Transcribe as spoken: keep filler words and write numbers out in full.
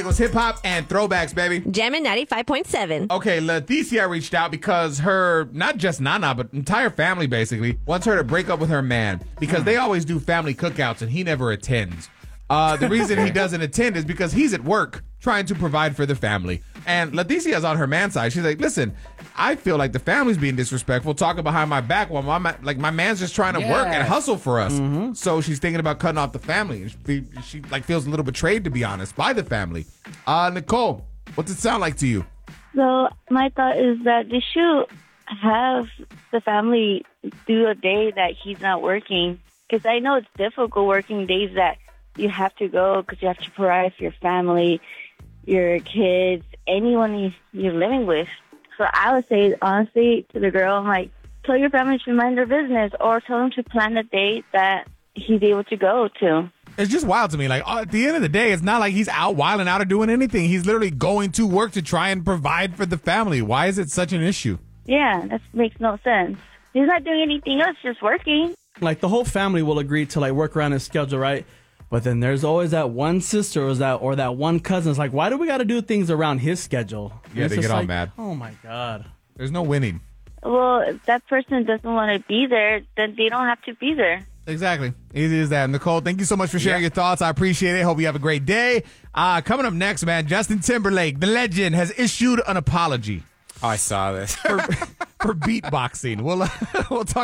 It was hip hop and throwbacks, baby. Jammin' ninety-five point seven. Okay, Leticia reached out because her, not just Nana, but entire family basically, wants her to break up with her man because they always do family cookouts and he never attends. Uh, the reason he doesn't attend is because he's at work trying to provide for the family. And Leticia's on her man's side. She's like, listen, I feel like the family's being disrespectful, talking behind my back while my ma- like my man's just trying to Yes. work and hustle for us. Mm-hmm. So she's thinking about cutting off the family. She, she like feels a little betrayed, to be honest, by the family. Uh, Nicole, what's it sound like to you? So my thought is that they should have the family do a day that he's not working. Because I know it's difficult working days that you have to go because you have to provide for your family, your kids, anyone you- you're living with. So I would say, honestly, to the girl, I'm like, tell your family to mind their business or tell them to plan a date that he's able to go to. It's just wild to me. Like, at the end of the day, it's not like he's out wilding out or doing anything. He's literally going to work to try and provide for the family. Why is it such an issue? Yeah, that makes no sense. He's not doing anything else, just working. Like, the whole family will agree to, like, work around his schedule, right? But then there's always that one sister or that or that one cousin. It's like, why do we got to do things around his schedule? And Yeah, it's they just get all like, mad. Oh, my God. There's no winning. Well, if that person doesn't want to be there, then they don't have to be there. Exactly. Easy as that. Nicole, thank you so much for sharing your thoughts. I appreciate it. Hope you have a great day. Uh, coming up next, man, Justin Timberlake, the legend, has issued an apology Oh, I saw this. for, for beatboxing. We'll, uh, we'll talk